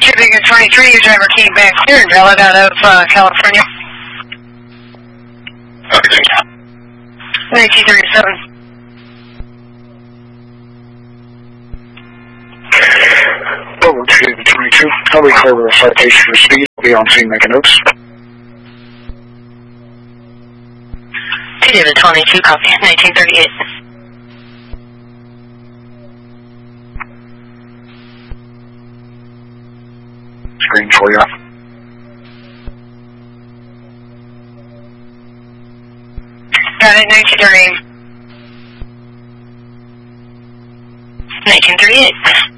Shipping at 23, your driver came back clear and valid out of California. Okay. 1937. Over to 22. I'll be clear with a citation for speed. I'll be on scene making notes. David 22, copy. 1938. Screen for you. Got it, 1938. 1938.